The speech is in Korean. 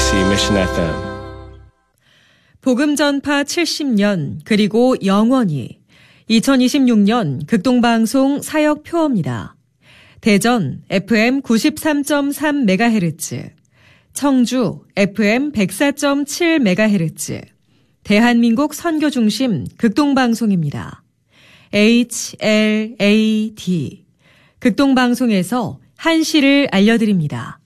KBC Mission FM. 복음 전파 70년 그리고 영원히 2026년 극동방송 사역 표어입니다. 대전 FM 93.3MHz, 청주 FM 104.7MHz, 대한민국 선교중심 극동방송입니다. HLAD 극동방송에서 한시를 알려드립니다.